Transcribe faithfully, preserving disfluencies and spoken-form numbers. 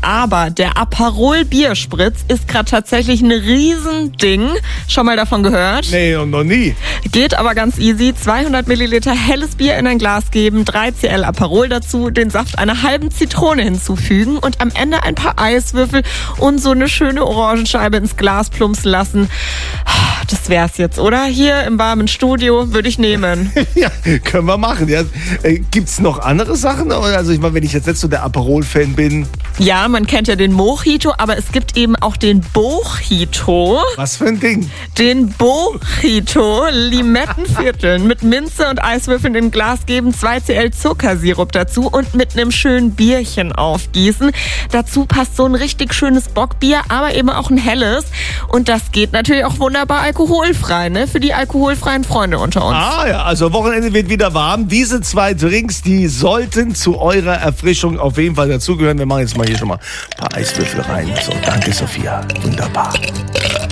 Aber der Aperol Bierspritz ist gerade tatsächlich ein Riesending. Schon mal davon gehört? Nee, und noch nie. Geht aber ganz easy. zweihundert Milliliter helles Bier in ein Glas geben, drei Milliliter Aperol dazu, den Saft einer halben Zitrone hinzufügen und am Ende ein paar Eiswürfel und so eine schöne Orangenscheibe ins Glas plumpsen lassen. Das wär's jetzt, oder? Hier im warmen Studio würde ich nehmen. Ja, können wir machen. Ja. Äh, gibt's noch andere Sachen? Also ich meine, wenn ich jetzt nicht so der Aperol-Fan bin. Ja, man kennt ja den Mojito, aber es gibt eben auch den Bojito. Was für ein Ding? Den Bojito, Limettenvierteln mit Minze und Eiswürfeln in ein Glas geben, zwei Milliliter Zuckersirup dazu und mit einem schönen Bierchen aufgießen. Dazu passt so ein richtig schönes Bockbier, aber eben auch ein helles. Und das geht natürlich auch wunderbar alkoholfrei, ne? Für die alkoholfreien Freunde unter uns. Ah ja, also Wochenende wird wieder warm. Diese zwei Drinks, die sollten zu eurer Erfrischung auf jeden Fall dazugehören. Wir machen jetzt mal hier schon mal ein paar Eiswürfel rein. So, danke Sophia. Wunderbar.